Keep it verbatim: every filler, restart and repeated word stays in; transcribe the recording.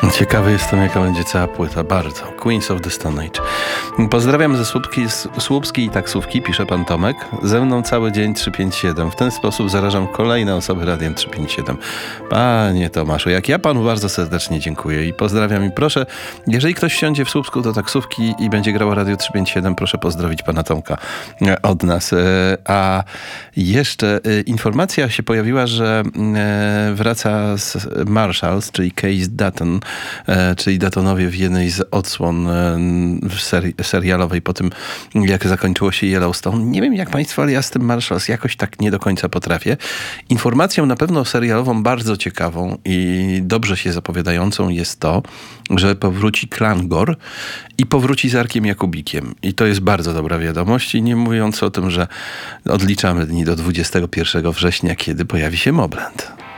Ciekawy jestem, jaka będzie cała płyta. Bardzo. Queens of the Stone Age. Pozdrawiam ze Słupski, z Słupskiej taksówki, pisze pan Tomek. Ze mną cały dzień trzysta pięćdziesiąt siedem. W ten sposób zarażam kolejne osoby radiem trzysta pięćdziesiąt siedem. Panie Tomaszu, jak ja panu bardzo serdecznie dziękuję i pozdrawiam. I proszę, jeżeli ktoś wsiądzie w Słupsku do taksówki i będzie grało radio trzysta pięćdziesiąt siedem, proszę pozdrowić pana Tomka od nas. A jeszcze informacja się pojawiła, że wraca z Marshalls, czyli Case Dutton, czyli Duttonowie w jednej z odsłon seri- serialowej po tym, jak zakończyło się Yellowstone. Nie wiem jak państwo, ale ja z tym Marshalls jakoś tak nie do końca potrafię. Informacją na pewno serialową bardzo ciekawą i dobrze się zapowiadającą jest to, że powróci Klangor i powróci z Arkiem Jakubikiem. I to jest bardzo dobra wiadomość i nie mówiąc o tym, że odliczamy dni do dwudziestego pierwszego września, kiedy pojawi się Mobland.